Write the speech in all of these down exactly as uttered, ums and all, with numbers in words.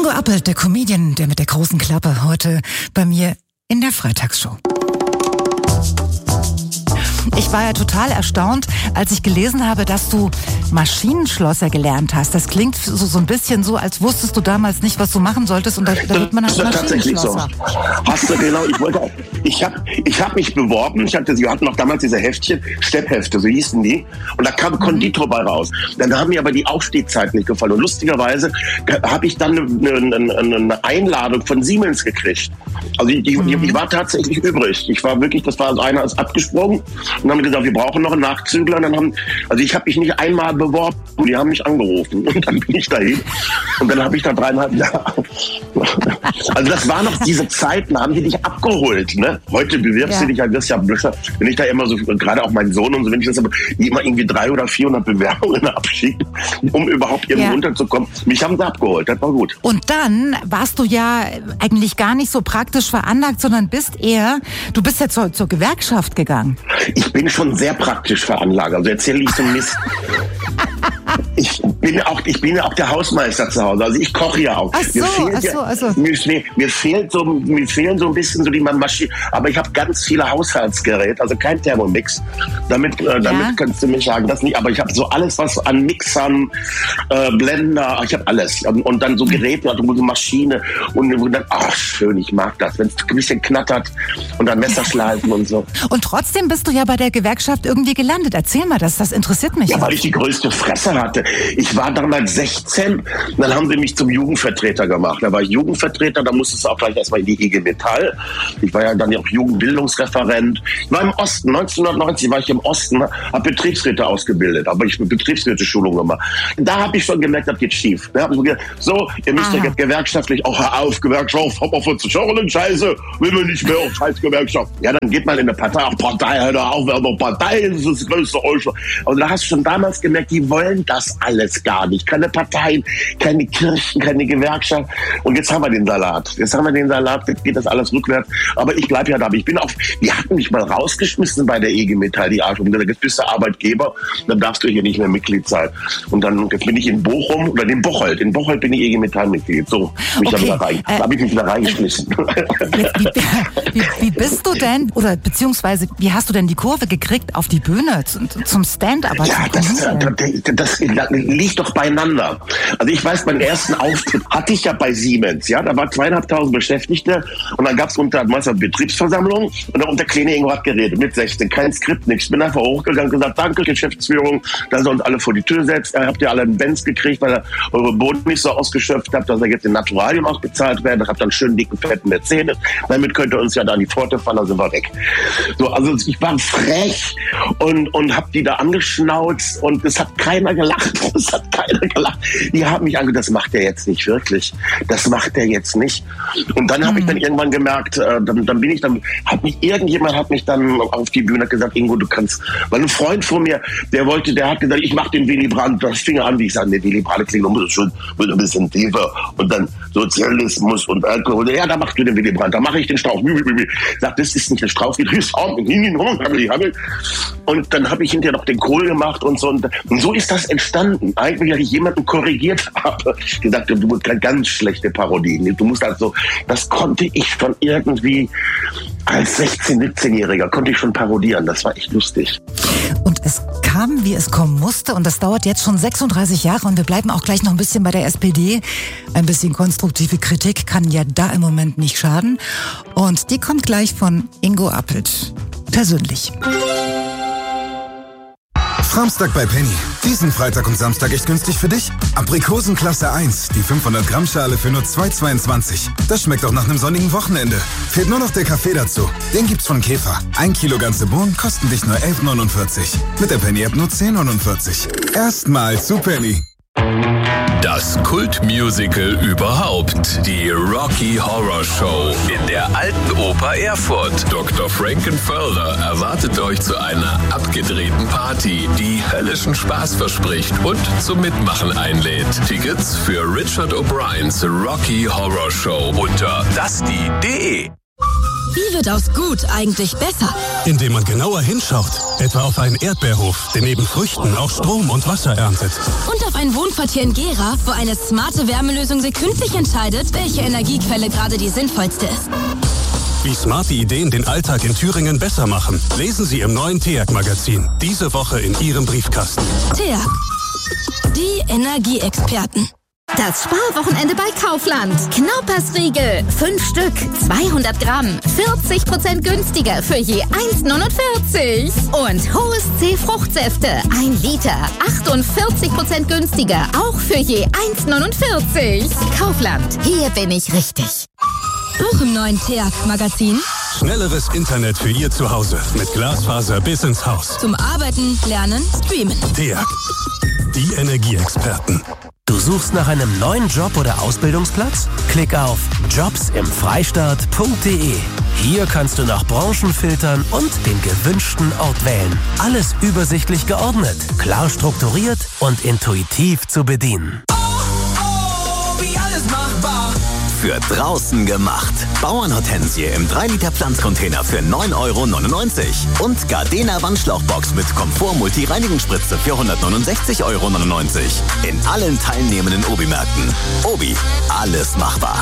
Ingo Appelt, der Comedian, der mit der großen Klappe, heute bei mir in der Freitagsshow. Ich war ja total erstaunt, als ich gelesen habe, dass du Maschinenschlosser gelernt hast. Das klingt so, so ein bisschen so, als wusstest du damals nicht, was du machen solltest. Und da, da wird man halt Maschinenschlosser. Hast du genau, ich wollte, ich habe ich hab mich beworben. Ich hatte, wir hatten noch damals diese Heftchen, Stepphefte, so hießen die. Und da kam Konditor bei raus. Dann haben mir aber die Aufstehzeiten nicht gefallen. Und lustigerweise habe ich dann eine, eine, eine Einladung von Siemens gekriegt. Also ich, mhm. ich, ich war tatsächlich übrig. Ich war wirklich, das war, einer ist abgesprungen. Und haben gesagt, wir brauchen noch einen Nachzügler. Und dann haben, also ich habe mich nicht einmal beworben, die haben mich angerufen. Und dann bin ich dahin. Und dann habe ich da dreieinhalb Jahre. Also das war noch diese Zeiten, da haben die dich abgeholt. Ne? Heute bewirbst ja. du dich ja, wirst ja Blöcher. Wenn ich da immer so, gerade auch mein Sohn und so, wenn ich das aber immer irgendwie drei oder vierhundert Bewerbungen abschicke, um überhaupt irgendwo ja. runterzukommen. Mich haben sie abgeholt, das war gut. Und dann warst du ja eigentlich gar nicht so praktisch veranlagt, sondern bist eher, du bist ja zur, zur Gewerkschaft gegangen. Ich bin schon sehr praktisch veranlagt, also erzähle ich so Mist. Ich bin auch, ich bin ja auch der Hausmeister zu Hause. Also ich koche ja auch. Ach so, mir fehlt ach so, ja, also. Mir, mir, fehlt so, mir fehlen so ein bisschen so die Maschine. Aber ich habe ganz viele Haushaltsgeräte, also kein Thermomix. Damit, äh, damit ja. kannst du mir sagen, das nicht. Aber ich habe so alles, was an Mixern, äh, Blender, ich habe alles. Und, und dann so Geräte, also so Maschine. Und, und dann, ach schön, ich mag das, wenn es ein bisschen knattert und dann Messerschleifen und so. Und trotzdem bist du ja bei der Gewerkschaft irgendwie gelandet. Erzähl mal das, das interessiert mich. Ja, weil ich die größte Fresse hatte. Ich war damals sechzehn, dann haben sie mich zum Jugendvertreter gemacht. Da war ich Jugendvertreter, da musstest du auch gleich erstmal in die I G Metall. Ich war ja dann auch Jugendbildungsreferent. Ich war im Osten, neunzehnhundertneunzig war ich im Osten, habe Betriebsräte ausgebildet, aber ich habe Betriebsräte-Schulung gemacht. Da habe ich schon gemerkt, das geht schief. Da hab ich so, gedacht, so, ihr müsst ja jetzt gewerkschaftlich, auch hör auf, Gewerkschaft, hab auf vierzig Euro den Scheiße, will man nicht mehr auf scheiß Gewerkschaft. Ja, dann geht man in eine Partei, auch Partei, hör doch auf, aber Partei ist das größte Euro. Also da hast du schon damals gemerkt, die wollen das alles gar nicht. Keine Parteien, keine Kirchen, keine Gewerkschaft. Und jetzt haben wir den Salat. Jetzt haben wir den Salat, jetzt geht das alles rückwärts. Aber ich bleibe ja da. Ich bin auch, die hatten mich mal rausgeschmissen bei der I G Metall, die Arsch. Und gesagt, jetzt bist du Arbeitgeber, dann darfst du hier nicht mehr Mitglied sein. Und dann jetzt bin ich in Bochum oder in Bocholt. In Bocholt bin ich I G Metall-Mitglied. So, mich okay. da, rein, äh, da habe ich mich wieder reingeschmissen. Wie, wie, wie bist du denn, oder beziehungsweise, wie hast du denn die Kurve gekriegt auf die Bühne zum Stand-up? Ja, das, das, das liegt doch beieinander. Also ich weiß, meinen ersten Auftritt hatte ich ja bei Siemens. Ja, da war zweieinhalbtausend Beschäftigte und dann gab es unter Meister Betriebsversammlung und dann unter Kleine Ingo hat geredet mit sechzehn. Kein Skript, nichts. Ich bin einfach hochgegangen und gesagt, danke Geschäftsführung, dass ihr uns alle vor die Tür setzt. Ihr habt ja alle einen Benz gekriegt, weil ihr eure Boden nicht so ausgeschöpft habt, dass ihr jetzt in Naturalien ausbezahlt werden. Habt dann schön dicken, fetten Mercedes. Damit könnt ihr uns ja dann die Pforte fahren, dann sind wir weg. So, also ich war frech und, und hab die da angeschnauzt und es hat keiner gelacht. Es hat keiner gelacht. Die haben mich angeguckt, das macht der jetzt nicht wirklich. Das macht der jetzt nicht. Und dann habe mhm. ich dann irgendwann gemerkt, äh, dann, dann bin ich dann, hat mich, irgendjemand hat mich dann auf die Bühne gesagt, Ingo, du kannst, weil ein Freund von mir, der wollte, der hat gesagt, ich mach den Willy Brandt, das fing an, wie ich sage, der Willy Brandt klingt muss schon ein bisschen tiefer und dann Sozialismus und Alkohol. Ja, da machst du den Willy Brandt, da mache ich den Strauch. Sagt, das ist nicht der Strauch, wie du und dann habe ich hinterher noch den Kohl gemacht und so. Und, und so ist das entstanden. Eigentlich, als ich jemanden korrigiert habe, gesagt, du musst eine ganz schlechte Parodie. Du musst also, das konnte ich schon irgendwie als sechzehn-, siebzehnjähriger konnte ich schon parodieren. Das war echt lustig. Und es kam, wie es kommen musste. Und das dauert jetzt schon sechsunddreißig Jahre. Und wir bleiben auch gleich noch ein bisschen bei der S P D. Ein bisschen konstruktive Kritik kann ja da im Moment nicht schaden. Und die kommt gleich von Ingo Appelt. Persönlich. Samstag bei Penny. Diesen Freitag und Samstag echt günstig für dich. Aprikosen Klasse eins, die fünfhundert Gramm Schale für nur zwei Euro zweiundzwanzig. Das schmeckt auch nach einem sonnigen Wochenende. Fehlt nur noch der Kaffee dazu. Den gibt's von Käfer. Ein Kilo ganze Bohnen kosten dich nur elf Euro neunundvierzig. Mit der Penny-App nur zehn Euro neunundvierzig. Erstmal zu Penny. Das Kultmusical überhaupt. Die Rocky Horror Show in der Alten Oper Erfurt. Doktor Frankenfurter erwartet euch zu einer abgedrehten Party, die höllischen Spaß verspricht und zum Mitmachen einlädt. Tickets für Richard O'Briens Rocky Horror Show unter dusty punkt de. Wie wird aus gut eigentlich besser? Indem man genauer hinschaut. Etwa auf einen Erdbeerhof, der neben Früchten auch Strom und Wasser erntet. Und auf ein Wohnquartier in Gera, wo eine smarte Wärmelösung sekündlich entscheidet, welche Energiequelle gerade die sinnvollste ist. Wie smarte Ideen den Alltag in Thüringen besser machen, lesen Sie im neuen T E A G-Magazin. Diese Woche in Ihrem Briefkasten. T E A G. Die Energieexperten. Das Sparwochenende bei Kaufland. Knaupersriegel. Fünf Stück. zweihundert Gramm. vierzig Prozent günstiger für je eins neunundvierzig. Und Hohes C Fruchtsäfte. Ein Liter. achtundvierzig Prozent günstiger. Auch für je eins neunundvierzig. Kaufland. Hier bin ich richtig. Auch im neuen T E A G-Magazin. Schnelleres Internet für Ihr Zuhause. Mit Glasfaser bis ins Haus. Zum Arbeiten, Lernen, Streamen. T E A G. Die Energieexperten. Du suchst nach einem neuen Job oder Ausbildungsplatz? Klick auf jobs im freistaat punkt de. Hier kannst du nach Branchen filtern und den gewünschten Ort wählen. Alles übersichtlich geordnet, klar strukturiert und intuitiv zu bedienen. Oh, oh, wie alles machbar. Für draußen gemacht. Bauernhortensie im drei Liter Pflanzcontainer für neun Euro neunundneunzig. Und Gardena Wandschlauchbox mit Komfort Multi-Reinigungsspritze für hundertneunundsechzig Euro neunundneunzig. In allen teilnehmenden Obi-Märkten. Obi, alles machbar.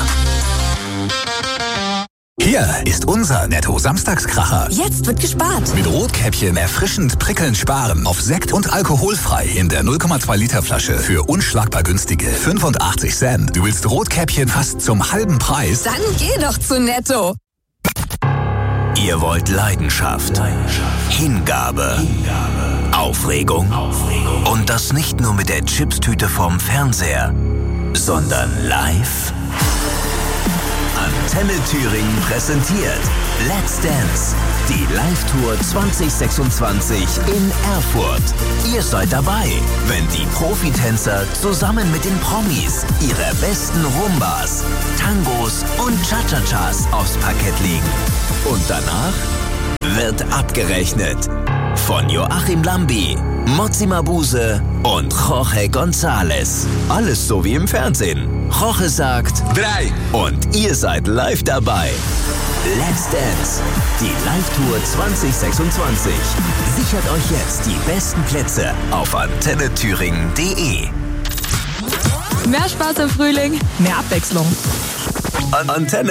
Hier ist unser Netto-Samstagskracher. Jetzt wird gespart. Mit Rotkäppchen erfrischend prickelnd sparen. Auf Sekt und alkoholfrei in der null Komma zwei Liter Flasche für unschlagbar günstige fünfundachtzig Cent. Du willst Rotkäppchen fast zum halben Preis? Dann geh doch zu Netto. Ihr wollt Leidenschaft, Leidenschaft. Hingabe, Hingabe. Aufregung. Aufregung und das nicht nur mit der Chipstüte vorm Fernseher, sondern live. Antenne Thüringen präsentiert Let's Dance, die Live-Tour zwanzig sechsundzwanzig in Erfurt. Ihr seid dabei, wenn die Profitänzer zusammen mit den Promis ihre besten Rumbas, Tangos und Cha-Cha-Chas aufs Parkett legen. Und danach wird abgerechnet. Von Joachim Lambi, Mozzi Mabuse und Jorge González. Alles so wie im Fernsehen. Jorge sagt drei und ihr seid live dabei. Let's Dance, die Live-Tour zwanzig sechsundzwanzig. Sichert euch jetzt die besten Plätze auf antenne thüringen punkt de. Mehr Spaß im Frühling, mehr Abwechslung. An Antenne